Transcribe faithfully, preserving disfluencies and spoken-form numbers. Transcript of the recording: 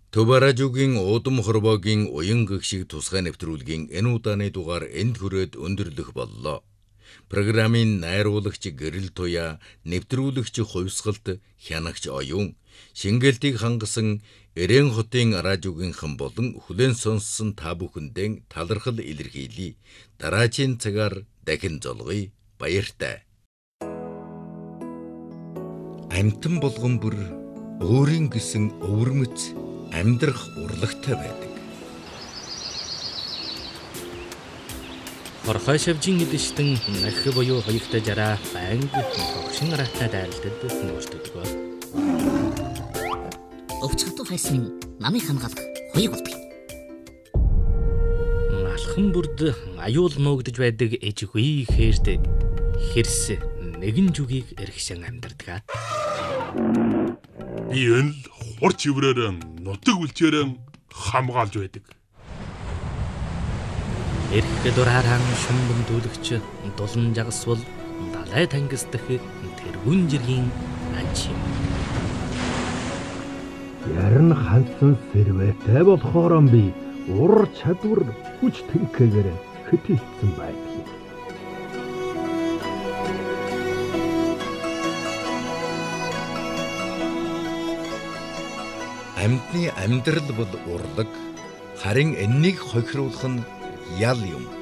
Төбаражуугийн уудам хорвоогийн уян гэгшиг тусгай нэвтрүүлгийн энэ удааны дугаар энд хүрээд өндөрлөх боллоо. Программын найруулагч Гэрэл Туяа, нэвтрүүлэгч Хувьсгалт, хянагч Оюун, шингэлтийг хангасан Эрээн хотын радиогийнхан болон хүлээн сонссон та бүхэндээ талархал илэрхийлье. Дараагийн цагаар дахин золгоё. Баяртай. Амьтан болгон бүр өөрийн гэсэн өвөрмөц амьдрах урлагтай байдаг. Хорхой шавжин эдэштэн нах буюу хоёртой жараа байнга тогшин ратаа дайралтад нүүртдэг. Өвчтөг хайсны намыг хамгаалах хоёрыг болдог. Алхан бүрд аюул нуугдж байдаг ээжгүй хэрд хэрс нэгэн жүгийг эргшин амьдардаг. Би энэ л хурц иврээр нутаг үлчээр хамгаалж байдаг. Эрх дураараа шумбан дүүлэгч дулан жагсвал далай тангисдах тэргүүн жиргийн анч юм. Ярн хансан сэрвэтэй болохоор би ур чадвар хүч тэнхээгээр хэтэлсэн байдаг. Амьтны амьдрал бол урлаг, харин энэнийг хохируулах нь ял юм.